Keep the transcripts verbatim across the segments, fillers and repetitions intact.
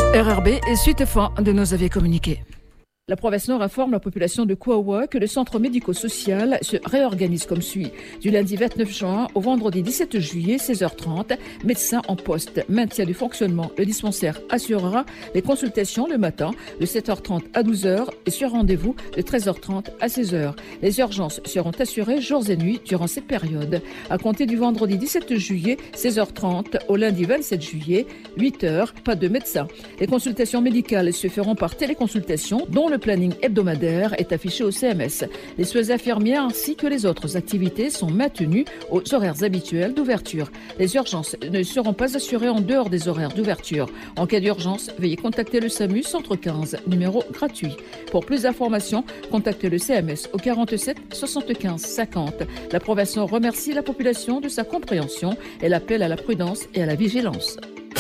R R B est suite et fin de nos avis communiqués. La province Nord informe la population de Kouaoua que le centre médico-social se réorganise comme suit. Du lundi vingt-neuf juin au vendredi dix-sept juillet, seize heures trente, médecin en poste, maintien du fonctionnement. Le dispensaire assurera les consultations le matin de sept heures trente à douze heures et sur rendez-vous de treize heures trente à seize heures. Les urgences seront assurées jours et nuits durant cette période. À compter du vendredi dix-sept juillet, seize heures trente au lundi vingt-sept juillet, huit heures, pas de médecin. Les consultations médicales se feront par téléconsultation dont le planning hebdomadaire est affiché au C M S. Les soins infirmières ainsi que les autres activités sont maintenues aux horaires habituels d'ouverture. Les urgences ne seront pas assurées en dehors des horaires d'ouverture. En cas d'urgence, veuillez contacter le S A M U Centre quinze, numéro gratuit. Pour plus d'informations, contactez le C M S au quarante-sept soixante-quinze cinquante. La province remercie la population de sa compréhension et l'appelle à la prudence et à la vigilance.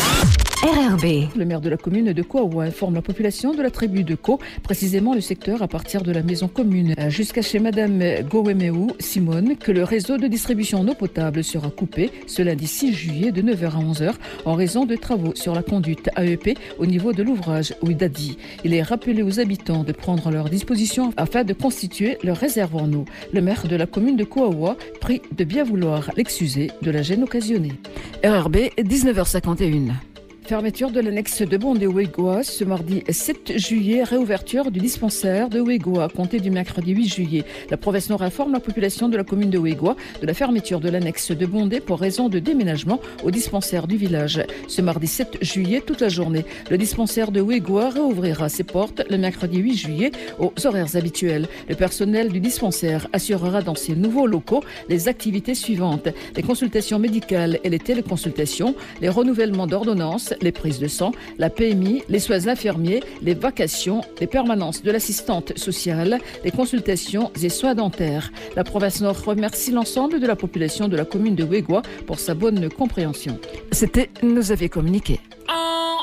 R R B. Le maire de la commune de Kouaoua informe la population de la tribu de Ko, précisément le secteur à partir de la maison commune jusqu'à chez Madame Gowemeou Simone, que le réseau de distribution en eau potable sera coupé ce lundi six juillet de neuf heures à onze heures en raison de travaux sur la conduite A E P au niveau de l'ouvrage Ouidadi. Il est rappelé aux habitants de prendre leurs dispositions afin de constituer leur réserve en eau. Le maire de la commune de Kouaoua prie de bien vouloir l'excuser de la gêne occasionnée. R R B, dix-neuf heures cinquante et une. Fermeture de l'annexe de Bondé-Ouégoa ce mardi sept juillet, réouverture du dispensaire de Ouégoa, compté du mercredi huit juillet. La province Nord informe la population de la commune de Ouégoa de la fermeture de l'annexe de Bondé pour raison de déménagement au dispensaire du village. Ce mardi sept juillet, toute la journée, le dispensaire de Ouégoa réouvrira ses portes le mercredi huit juillet aux horaires habituels. Le personnel du dispensaire assurera dans ses nouveaux locaux les activités suivantes: les consultations médicales et les téléconsultations, les renouvellements d'ordonnances, les prises de sang, la P M I, les soins infirmiers, les vacations, les permanences de l'assistante sociale, les consultations et soins dentaires. La province Nord remercie l'ensemble de la population de la commune de Ouégoa pour sa bonne compréhension. C'était Nos avis communiqués.